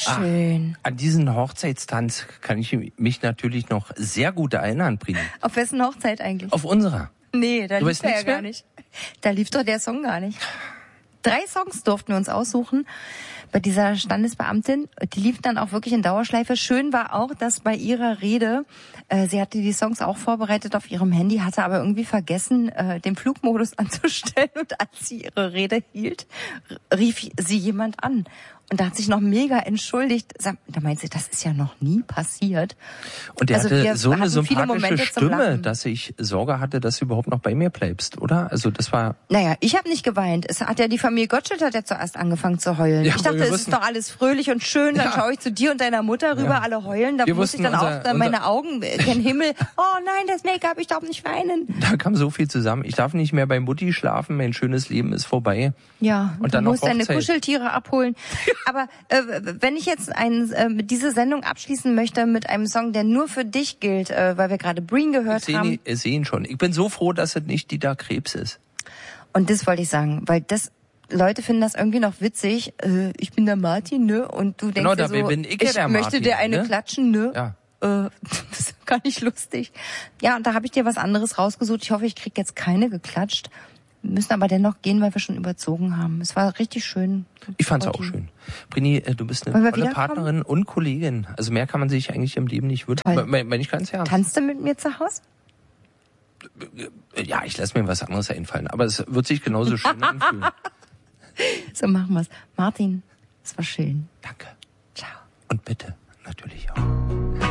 schön. An diesen Hochzeitstanz kann ich mich natürlich noch sehr gut erinnern, Prini. Auf wessen Hochzeit eigentlich? Auf unserer. Nee, da Du lief weißt er ja nichts gar mehr? nicht. Da lief doch der Song gar nicht. 3 Songs durften wir uns aussuchen bei dieser Standesbeamtin. Die lief dann auch wirklich in Dauerschleife. Schön war auch, dass bei ihrer Rede, sie hatte die Songs auch vorbereitet auf ihrem Handy, hatte aber irgendwie vergessen, den Flugmodus anzustellen. Und als sie ihre Rede hielt, rief sie jemand an. Und da hat sich noch mega entschuldigt. Da meint sie, das ist ja noch nie passiert. Und der Also hatte wir so eine hatten viele sympathische Momente zum Stimme, Lachen. dass ich Sorge hatte, dass du überhaupt noch bei mir bleibst, oder? Also das war... Naja, ich habe nicht geweint. Es hat ja die Familie Gottschalk hat ja zuerst angefangen zu heulen. Ja, ich aber dachte, wir es wussten- ist doch alles fröhlich und schön. Dann Ja. schaue ich zu dir und deiner Mutter rüber, Ja. alle heulen. Da Wir muss ich wussten, dann auch meine unser- Augen gen Himmel. Oh nein, das Make-up, ich darf nicht weinen. Da kam so viel zusammen. Ich darf nicht mehr bei Mutti schlafen, mein schönes Leben ist vorbei. Ja, Und du dann noch musst deine Hochzeit. Kuscheltiere abholen. Aber wenn ich jetzt diese Sendung abschließen möchte mit einem Song, der nur für dich gilt, weil wir gerade Breen gehört haben. Ich sehe ihn schon. Ich bin so froh, dass es nicht Dieter Krebs ist. Und das wollte ich sagen, weil Leute finden das irgendwie noch witzig. Ich bin der Martin, ne? Und du denkst Genau, dir so, dabei bin ich ja der möchte Martin, dir eine ne? klatschen, ne? Ja. Das ist gar nicht lustig. Ja, und da habe ich dir was anderes rausgesucht. Ich hoffe, ich krieg jetzt keine geklatscht. Wir müssen aber dennoch gehen, weil wir schon überzogen haben. Es war richtig schön. Ich fand's auch schön. Brini, du bist Wollen eine wir tolle wiederkommen? Partnerin und Kollegin. Also mehr kann man sich eigentlich im Leben nicht wünschen. Toll. Wenn ich ganz ernst. Tanzt du mit mir zu Hause? Ja, ich lasse mir was anderes einfallen. Aber es wird sich genauso schön anfühlen. So machen wir's. Martin, es war schön. Danke. Ciao. Und bitte natürlich auch.